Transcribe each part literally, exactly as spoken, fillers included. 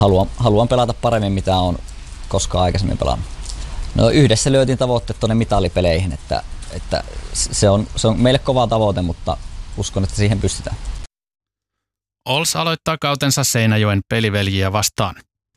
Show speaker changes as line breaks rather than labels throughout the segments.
haluan, haluan pelata paremmin, mitä on koskaan aikaisemmin pelannut. No yhdessä lyötiin tavoitteet tuonne mitalipeleihin, että, että se, on, se on meille kova tavoite, mutta uskon, että siihen pystytään.
Ols aloittaa kautensa Seinäjoen peliveljiä vastaan.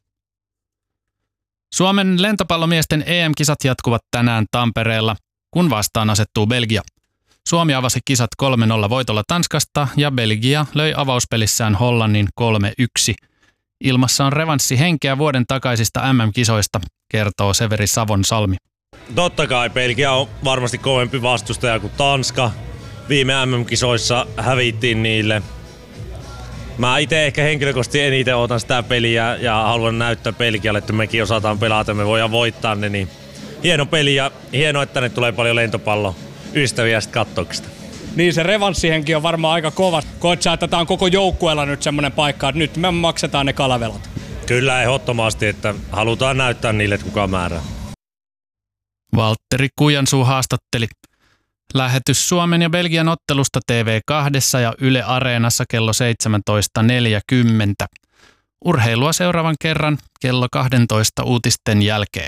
Suomen lentopallomiesten E M-kisat jatkuvat tänään Tampereella, kun vastaan asettuu Belgia. Suomi avasi kisat kolme nolla voitolla Tanskasta ja Belgia löi avauspelissään Hollannin kolme yksi. Ilmassa on revanssihenkeä vuoden takaisista M M-kisoista, kertoo Severi Savonsalmi.
Totta kai Belgia on varmasti kovempi vastustaja kuin Tanska. Viime M M-kisoissa hävittiin niille. Mä itse ehkä henkilökohtaisesti eniten otan sitä peliä ja haluan näyttää Belgialle, että mekin osataan pelata ja me voidaan voittaa ne. Niin hieno peli ja hieno, että ne tulee paljon lentopallo ystäviä sitten katsoksista.
Niin se revanssihenki on varmaan aika kova. Koet sä, että tää on koko joukkueella nyt semmonen paikka, että nyt me maksetaan ne kalavelat?
Kyllä ehdottomasti, että halutaan näyttää niille, että kuka määrää.
Valtteri Kujansuu haastatteli. Lähetys Suomen ja Belgian ottelusta T V kaksi ja Yle Areenassa kello seitsemäntoista neljäkymmentä. Urheilua seuraavan kerran kello kaksitoista uutisten jälkeen.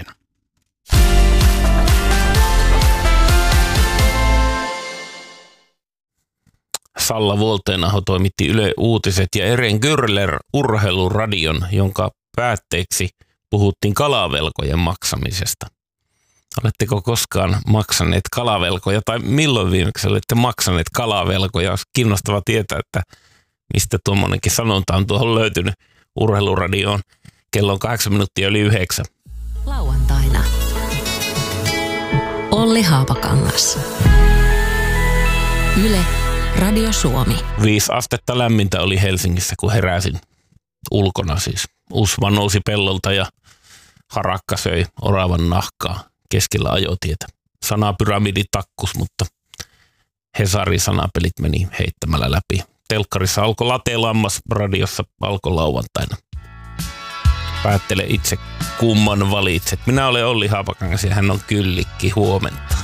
Salla Vuolteenaho toimitti Yle Uutiset ja Eren Gürler urheiluradion, jonka päätteeksi puhuttiin kalavelkojen maksamisesta. Oletteko koskaan maksaneet kalavelkoja tai milloin viimeksi olette maksaneet kalavelkoja? Olisi kiinnostava tietää, että mistä tuommoinenkin sanonta on tuohon löytynyt urheiluradioon. Kello on kahdeksan minuuttia yli yhdeksän.
Lauantaina. Olli Haapakangas. Yle Radio Suomi.
Viisi astetta lämmintä oli Helsingissä, kun heräsin ulkona siis. Usva nousi pellolta ja harakka söi oravan nahkaa keskellä ajotietä. Sanapyramidi takkus, mutta Hesarin sanapelit meni heittämällä läpi. Telkkarissa alkoi Late Lammas, radiossa alkoi lauantaina. Päättele itse, kumman valitset. Minä olen Olli Haapakangas ja hän on Kyllikki. Huomenta.